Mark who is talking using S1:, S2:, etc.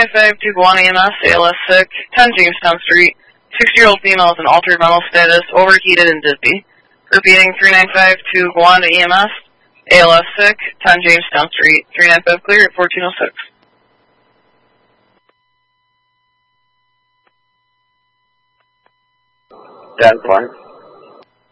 S1: 395 to Guana EMS, ALS sick, 10 Jamestown Street. 60-year-old female with an altered mental status, overheated and dizzy. Repeating 395 to Guana EMS, ALS sick, 10 Jamestown Street. 395 clear at 1406.
S2: 10 point.